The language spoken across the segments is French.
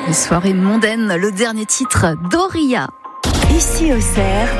Une soirée mondaine, le dernier titre d'Auria. Ici Auxerre,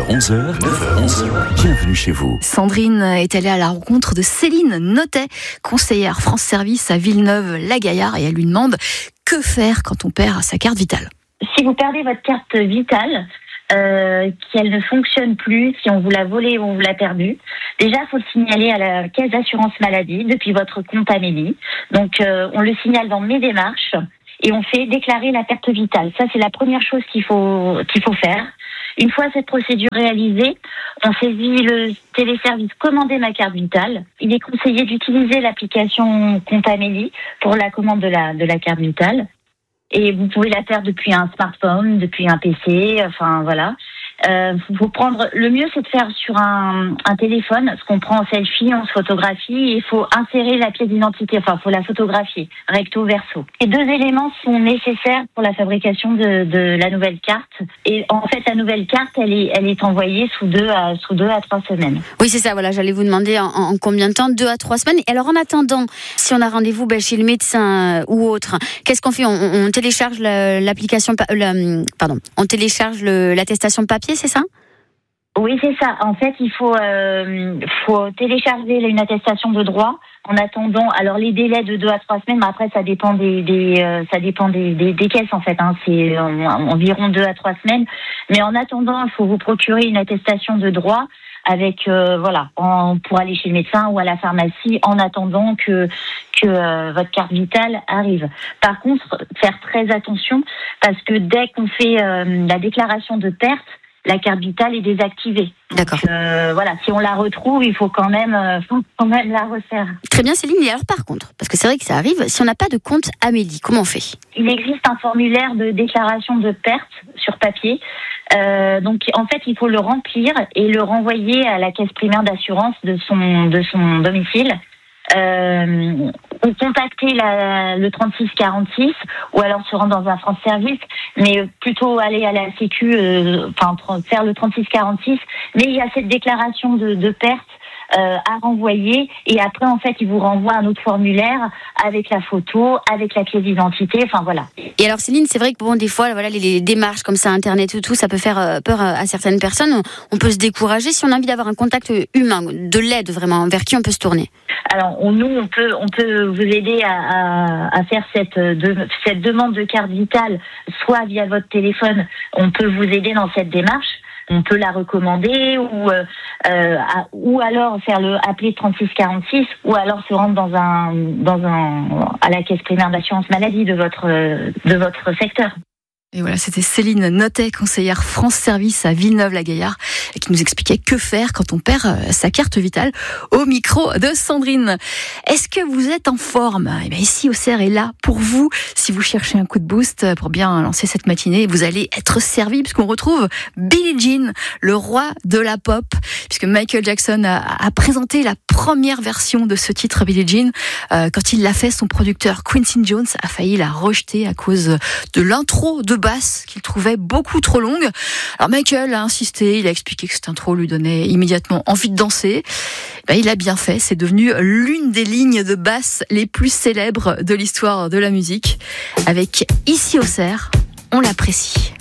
9h-11h, bienvenue chez vous. Sandrine est allée à la rencontre de Céline Notet, conseillère France Service à Villeneuve-la-Gaillarde, et elle lui demande que faire quand on perd sa carte vitale. Si vous perdez votre carte vitale, qu'elle ne fonctionne plus, si on vous l'a volée ou on vous l'a perdue, déjà il faut le signaler à la caisse d'assurance maladie depuis votre compte Amélie. Donc on le signale dans mes démarches et on fait déclarer la perte vitale. Ça c'est la première chose qu'il faut faire. Une fois cette procédure réalisée, on saisit le téléservice Commander ma carte vitale. Il est conseillé d'utiliser l'application Compte Amélie pour la commande de la carte vitale. Et vous pouvez la faire depuis un smartphone, depuis un PC, enfin voilà. Faut prendre, le mieux c'est de faire sur un téléphone, ce qu'on prend en selfie, on se photographie, et il faut insérer la pièce d'identité, enfin faut la photographier, recto verso. Ces deux éléments sont nécessaires pour la fabrication de la nouvelle carte. Et en fait la nouvelle carte, elle est envoyée sous 2 à 3 semaines. Oui c'est ça, voilà, j'allais vous demander en combien de temps, 2 à 3 semaines. Et alors en attendant, si on a rendez-vous chez le médecin ou autre, qu'est-ce qu'on fait? On télécharge l'application, on télécharge l'attestation papier, c'est ça? Oui, c'est ça. En fait, il faut télécharger une attestation de droit en attendant. Alors les délais de 2 à 3 semaines, mais après ça dépend des caisses en fait. C'est environ 2 à 3 semaines. Mais en attendant, il faut vous procurer une attestation de droit avec pour aller chez le médecin ou à la pharmacie en attendant que votre carte vitale arrive. Par contre, faire très attention parce que dès qu'on fait la déclaration de perte, la carte vitale est désactivée. D'accord. Donc, si on la retrouve, il faut quand même la refaire. Très bien Céline, et alors par contre, parce que c'est vrai que ça arrive, si on n'a pas de compte Amélie, comment on fait? Il existe un formulaire de déclaration de perte sur papier. Donc en fait, il faut le remplir et le renvoyer à la caisse primaire d'assurance de son domicile. Ou contacter le 3646 ou alors se rendre dans un France Service, mais plutôt aller à la Sécu, faire le 3646. Mais il y a cette déclaration de perte à renvoyer, et après en fait il vous renvoie un autre formulaire avec la photo, avec la pièce d'identité, enfin voilà. Et alors Céline, c'est vrai que des fois les démarches comme ça, internet ou tout, ça peut faire peur à certaines personnes. On peut se décourager. Si on a envie d'avoir un contact humain, de l'aide vraiment, vers qui on peut se tourner? Alors nous on peut vous aider à faire cette demande de carte vitale, soit via votre téléphone, on peut vous aider dans cette démarche. On peut la recommander ou alors appeler 3646 ou alors se rendre à la caisse primaire d'assurance maladie de votre secteur. Et voilà, c'était Céline Notet, conseillère France Service à Villeneuve-la-Gaillarde, qui nous expliquait que faire quand on perd sa carte vitale au micro de Sandrine. Est-ce que vous êtes en forme? Eh bien, ici, Auxerre est là pour vous. Si vous cherchez un coup de boost pour bien lancer cette matinée, vous allez être servi puisqu'on retrouve Billie Jean, le roi de la pop, puisque Michael Jackson a présenté la première version de ce titre Billie Jean. Quand il l'a fait, son producteur Quincy Jones a failli la rejeter à cause de l'intro de basse qu'il trouvait beaucoup trop longue. Alors Michael a insisté, il a expliqué que cette intro lui donnait immédiatement envie de danser. Il a bien fait, c'est devenu l'une des lignes de basse les plus célèbres de l'histoire de la musique. Avec Ici Auxerre, on l'apprécie.